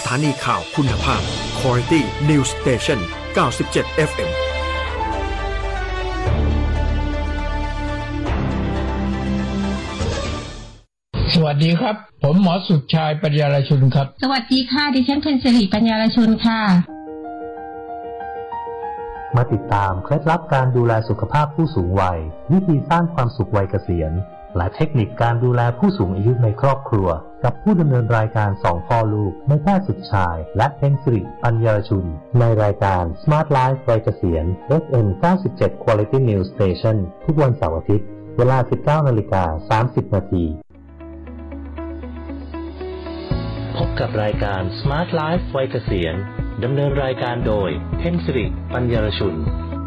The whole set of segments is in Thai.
ถานีข่าวคุณภาพ Quality News Station 97 FM สวัสดีครับผมหมอสุดชายปัญญารชุนครับสวัสดีค่ะดิฉันเพ็ญศิริปัญญารชุนค่ะมาติดตามเคล็ดลับการดูแลสุขภาพผู้สูงวัยวิธีสร้างความสุขวัยเกษียณและเทคนิคการดูแลผู้สูงอายุในครอบครัวกับผู้ดำเนินรายการ2พ่อลูกนายแพทย์สุดชายและเพ็ญศิริปัญญารชุนในรายการ Smart Life วัยเกษียณ FM 97 Quality News Station ทุกวันเสาร์อาทิตย์เวลา 19:30 น.พบกับรายการ Smart Life วัยเกษียณดำเนินรายการโดยเพ็ญศิริปัญญารชุน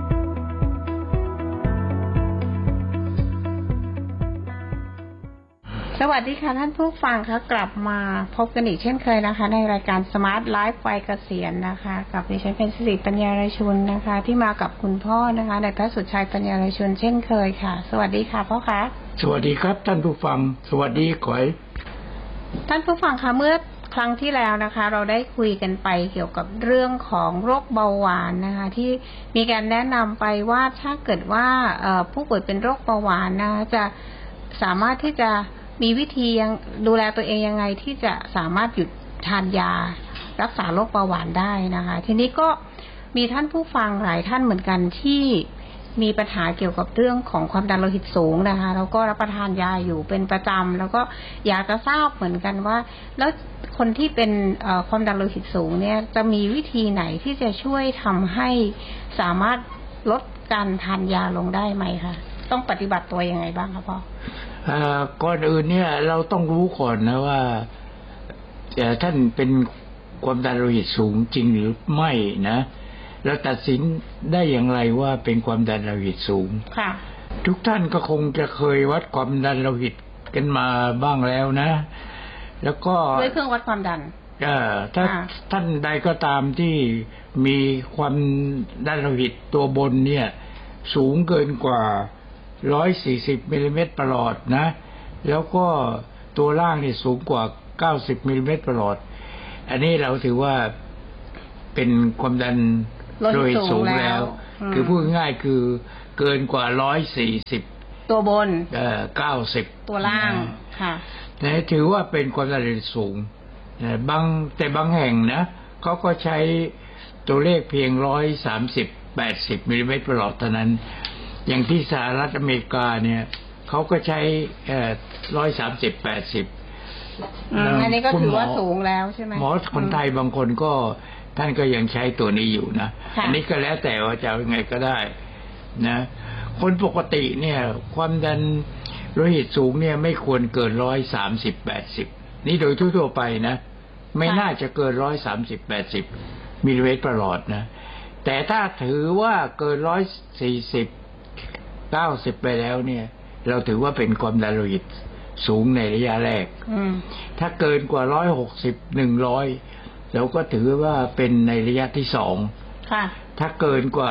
สวัสดีค่ะท่านผู้ฟังคะกลับมาพบกันอีกเช่นเคยนะคะในรายการ Smart Life วัยเกษียณนะคะกับดิฉันเพ็ญศิริปัญญารชุนนะคะที่มากับคุณพ่อนะคะนายแพทย์สุดชัยปัญญารชุนเช่นเคยค่ะสวัสดีค่ะพ่อคะสวัสดีครับท่านผู้ฟังสวัสดีขอยท่านผู้ฟังคะเมื่อครั้งที่แล้วนะคะเราได้คุยกันไปเกี่ยวกับเรื่องของโรคเบาหวานนะคะที่มีการแนะนำไปว่าถ้าเกิดว่าผู้ป่วยเป็นโรคเบาหวานนะจะสามารถที่จะมีวิธียังดูแลตัวเองยังไงที่จะสามารถหยุดทานยารักษาโรคเบาหวานได้นะคะทีนี้ก็มีท่านผู้ฟังหลายท่านเหมือนกันที่มีปัญหาเกี่ยวกับเรื่องของความดันโลหิตสูงนะคะแล้วก็รับประทานยาอยู่เป็นประจำแล้วก็อยากจะทราบเหมือนกันว่าแล้วคนที่เป็นความดันโลหิตสูงเนี่ยจะมีวิธีไหนที่จะช่วยทำให้สามารถลดการทานยาลงได้ไหมคะต้องปฏิบัติตัวยังไงบ้างคะพ่อก่อนอื่นเนี่ยเราต้องรู้ก่อนนะว่าท่านเป็นความดันโลหิตสูงจริงหรือไม่นะเราตัดสินได้อย่างไรว่าเป็นความดันโลหิตสูงค่ะทุกท่านก็คงจะเคยวัดความดันโลหิตกันมาบ้างแล้วนะแล้วก็ด้วยเครื่องวัดความดันถ้าท่านใดก็ตามที่มีความดันโลหิตตัวบนเนี่ยสูงเกินกว่า140มิลลิเมตรประหลอดนะแล้วก็ตัวล่างนี่สูงกว่า90มิลลิเมตรประหลอดอันนี้เราถือว่าเป็นความดันโลหิตสูงแล้วคือพูดง่ายคือเกินกว่า140 ตัวบน 90 ตัวล่างค่ะนะถือว่าเป็นความดันโลหิตสูงแต่บางแห่งนะเขาก็ใช้ตัวเลขเพียง130-80มิลลิเมตรประหลอดเท่านั้นอย่างที่สหรัฐอเมริกาเนี่ยเขาก็ใช้130-80 อันนี้ก็ถือว่าสูงแล้วใช่ไหมหมอคนไทยบางคนก็ท่านก็ยังใช้ตัวนี้อยู่นะอันนี้ก็แล้วแต่ว่าจะเอายังไงก็ได้นะคนปกติเนี่ยความดันโลหิตสูงเนี่ยไม่ควรเกิน130-80นี่โดยทั่วๆไปนะไม่น่าจะเกิน130-80มิลลิเมตรประหลอดนะแต่ถ้าถือว่าเกิน140-90ไปแล้วเนี่ยเราถือว่าเป็นความดันโลหิตสูงในระยะแรกถ้าเกินกว่า160-100เราก็ถือว่าเป็นในระยะที่2ถ้าเกินกว่า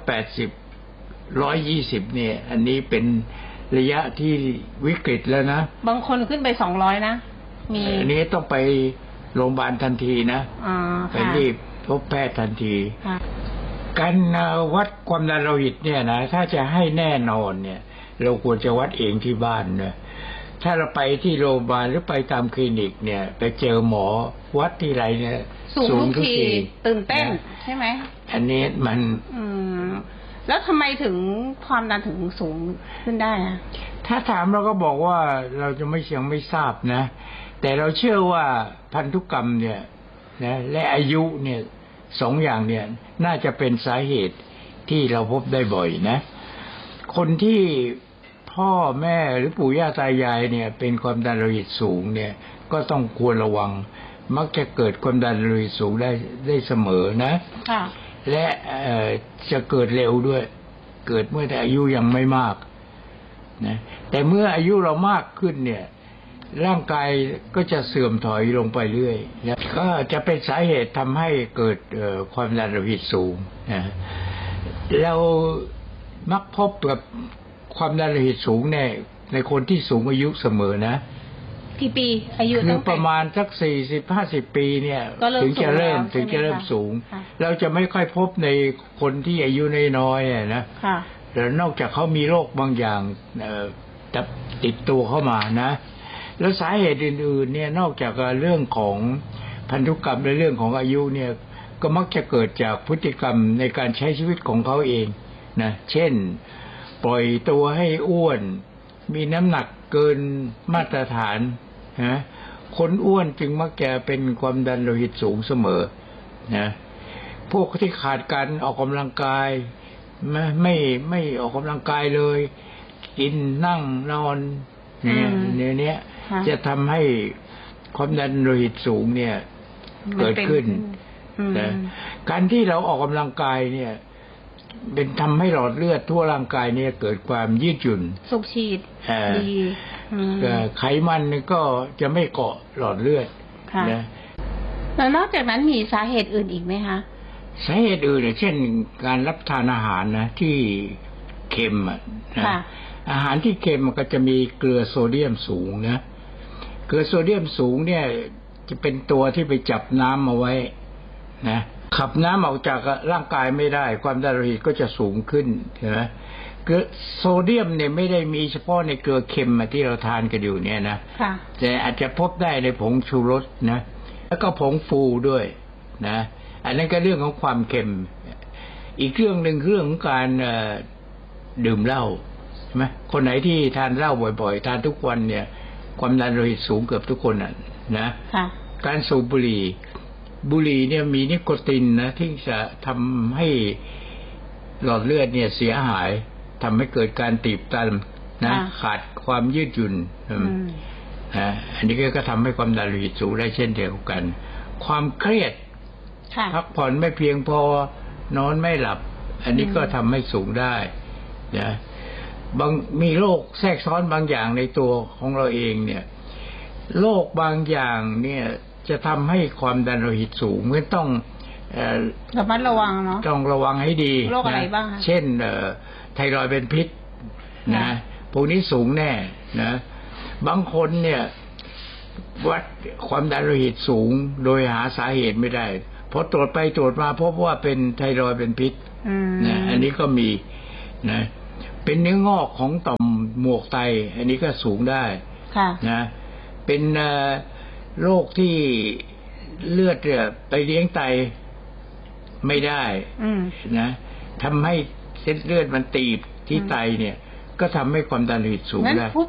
180-120เนี่ยอันนี้เป็นระยะที่วิกฤตแล้วนะบางคนขึ้นไป200นะมีอันนี้ต้องไปโรงพยาบาลทันทีนะไปรีบพบแพทย์ทันทีการวัดความดันโลหิตเนี่ยนะถ้าจะให้แน่นอนเนี่ยเราควรจะวัดเองที่บ้านนะถ้าเราไปที่โรงพยาบาลหรือไปตามคลินิกเนี่ยไปเจอหมอวัดที่ไรเนี่ยสูงทุกทีตื่นเต้นใช่ไหมอันนี้มันแล้วทำไมถึงความดันถึงสูงขึ้นได้อะถ้าถามเราก็บอกว่าเราจะยังไม่ทราบนะแต่เราเชื่อว่าพันธุกรรมเนี่ยนะและอายุเนี่ย2อย่างเนี่ยน่าจะเป็นสาเหตุที่เราพบได้บ่อยนะคนที่พ่อแม่หรือปู่ย่าตายายเนี่ยเป็นความดันโลหิตสูงเนี่ยก็ต้องควรระวังมักจะเกิดความดันโลหิตสูงได้เสมอนะและจะเกิดเร็วด้วยเกิดเมื่อแต่อายุยังไม่มากนะแต่เมื่ออายุเรามากขึ้นเนี่ยร่างกายก็จะเสื่อมถอยลงไปเรื่อยนะก็จะเป็นสาเหตุทำให้เกิดความดันโลหิตสูงนะเรามักพบกับความดันโลหิตสูงในคนที่สูงอายุเสมอนะกี่ปีอายุคืตั้องแต่ประมาณสัก40-50 ปีเนี่ยก็เริ่มถึงจะเริ่มสูงแล้วถึงจะเริ่มใช่ไหมคะสูงค่ะเราจะไม่ค่อยพบในคนที่อายุน้อยๆนะค่ะแต่นอกจากเขามีโรคบางอย่างติดตัวเข้ามานะ แล้วสาเหตุอื่นๆเนี่ยนอกจากเรื่องของพันธุกรรมและเรื่องของอายุเนี่ยก็มักจะเกิดจากพฤติกรรมในการใช้ชีวิตของเขาเองนะเช่นปล่อยตัวให้อ้วนมีน้ำหนักเกินมาตรฐานนะคนอ้วนจึงมักจะเป็นความดันโลหิตสูงเสมอนะพวกที่ขาดการออกกำลังกายไม่ออกกำลังกายเลยกินนั่งนอนเนี่ยเนี้ยค่ะจะทำให้ความดันโลหิตสูงเนี่ยเกิดขึ้นนะการที่เราออกกำลังกายเนี่ยเป็นทำให้หลอดเลือดทั่วร่างกายเนี่ยเกิดความยืดหยุ่นสูบฉีดดีไขมันก็จะไม่เกาะหลอดเลือดค่ะนะแล้วนอกจากนั้นมีสาเหตุอื่นอีกไหมคะสาเหตุอื่นเช่นการรับทานอาหารนะที่เค็มนะค่ะอาหารที่เค็มมันก็จะมีเกลือโซเดียมสูงนะเกลือโซเดียมสูงเนี่ยจะเป็นตัวที่ไปจับน้ำเอาไว้นะขับน้ำออกจากร่างกายไม่ได้ความดันโลหิตก็จะสูงขึ้นใช่ไหมเกลือโซเดียมเนี่ยไม่ได้มีเฉพาะในเกลือเค็มที่เราทานกันอยู่เนี่ยนะค่ะแต่อาจจะพบได้ในผงชูรสนะแล้วก็ผงฟูด้วยนะอันนั้นก็เรื่องของความเค็มอีกเรื่องหนึ่งเรื่องของการดื่มเหล้าใช่ไหมคนไหนที่ทานเหล้าบ่อยๆทานทุกวันเนี่ยความดันโลหิตสูงเกือบทุกคนนะค่ะการสูบบุหรี่เนี่ยมีนิโคตินนะที่จะทำให้หลอดเลือดเนี่ยเสียหายทำให้เกิดการตีบตันนะขาดความยืดหยุ่นอันนี้ก็ทำให้ความดันโลหิตสูงได้เช่นเดียวกันความเครียดพักผ่อนไม่เพียงพอนอนไม่หลับอันนี้ก็ทำให้สูงได้นะมีโรคแทรกซ้อนบางอย่างในตัวของเราเองเนี่ยโรคบางอย่างเนี่ยจะทำให้ความดันโลหิตสูงก็ต้องระมัดระวังเนาะต้องระวังให้ดีโรคอะไรบ้างคะเช่นไทรอยด์เป็นพิษนะพวกนี้สูงแน่นะบางคนเนี่ยวัดความดันโลหิตสูงโดยหาสาเหตุไม่ได้พอตรวจไปตรวจมาพบว่าเป็นไทรอยด์เป็นพิษนะอันนี้ก็มีนะเป็นเนื้องอกของต่อมหมวกไตอันนี้ก็สูงได้นะเป็นโรคที่เลือดไปเลี้ยงไตไม่ได้นะทำให้เส้นเลือดมันตีบที่ไตเนี่ยก็ทำให้ความดันโลหิตสูงได้